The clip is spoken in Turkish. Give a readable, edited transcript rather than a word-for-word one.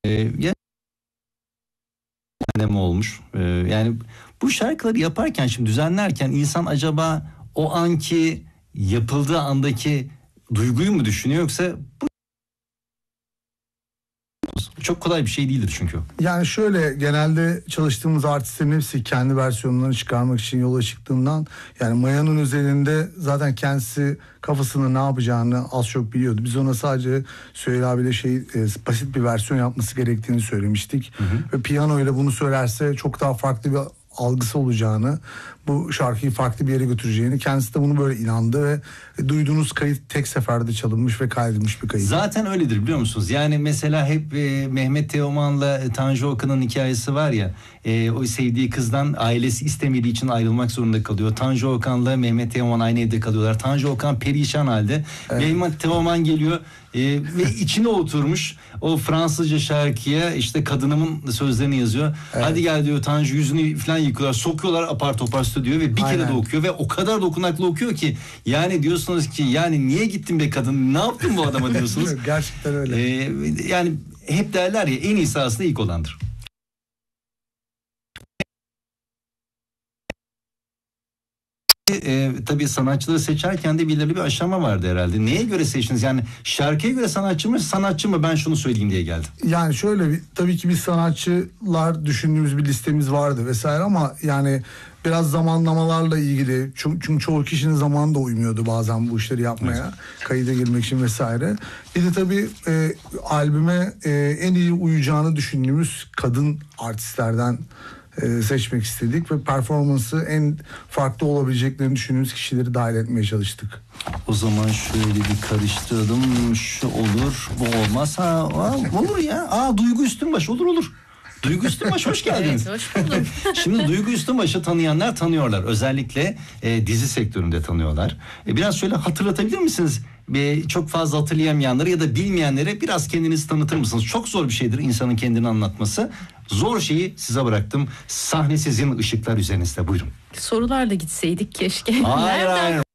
Ya mi olmuş? Yani bu şarkıları yaparken, şimdi düzenlerken insan acaba o anki yapıldığı andaki duyguyu mu düşünüyor, yoksa bu çok kolay bir şey değildir çünkü. Yani şöyle, genelde çalıştığımız artistlerin hepsi kendi versiyonlarını çıkarmak için yola çıktığından, yani Maya'nın özelinde zaten kendisi kafasında ne yapacağını az çok biliyordu. Biz ona sadece Süheyl abiyle basit bir versiyon yapması gerektiğini söylemiştik. Ve piyano ile bunu söylerse çok daha farklı bir algısı olacağını, bu şarkıyı farklı bir yere götüreceğini, kendisi de bunu böyle inandı ve duyduğunuz kayıt tek seferde çalınmış ve kaydedilmiş bir kayıt. Zaten öyledir, biliyor musunuz? Yani mesela hep Mehmet Teoman'la Tanju Okan'ın hikayesi var ya, o sevdiği kızdan ailesi istemediği için ayrılmak zorunda kalıyor. Tanju Okan'la Mehmet Teoman aynı evde kalıyorlar. Tanju Okan perişan halde. Evet. Mehmet Teoman geliyor ve içine oturmuş o Fransızca şarkıya işte kadınımın sözlerini yazıyor. Evet. Hadi gel diyor, Tanju yüzünü falan yıkıyorlar, sokuyorlar apar topar stüdyoya ve bir kere de okuyor ve o kadar dokunaklı okuyor ki yani diyorsunuz ki yani niye gittin be kadın, ne yaptın bu adama diyorsunuz. Gerçekten öyle. Yani hep derler ya, en iyisi aslında ilk olandır. Tabii sanatçıları seçerken de belirli bir aşama vardı herhalde. Neye göre seçtiniz? Yani şarkıya göre sanatçı mı ben şunu söyleyeyim diye geldim. Yani şöyle, tabii ki biz sanatçılar düşündüğümüz bir listemiz vardı vesaire, ama yani biraz zamanlamalarla ilgili, çünkü çoğu kişinin zamanı da uymuyordu bazen bu işleri yapmaya, evet, kayıda girmek için vesaire. Bir de tabii albüme en iyi uyacağını düşündüğümüz kadın artistlerden seçmek istedik ve performansı en farklı olabileceklerini düşündüğümüz kişileri dahil etmeye çalıştık. O zaman şöyle bir karıştırdım. Şu olur, bu olmaz. Olur ya. Duygu Üstünbaş olur. Duygu Üstünbaş, hoş geldiniz. Evet, hoş bulduk. Şimdi Duygu Üstünbaş'ı tanıyanlar tanıyorlar. Özellikle dizi sektöründe tanıyorlar. Biraz şöyle hatırlatabilir misiniz? Çok fazla hatırlayamayanları ya da bilmeyenlere biraz kendinizi tanıtır mısınız? Çok zor bir şeydir insanın kendini anlatması. Zor şeyi size bıraktım. Sahne sizin, ışıklar üzerinizde. Buyurun. Sorularla gitseydik keşke. Hayır.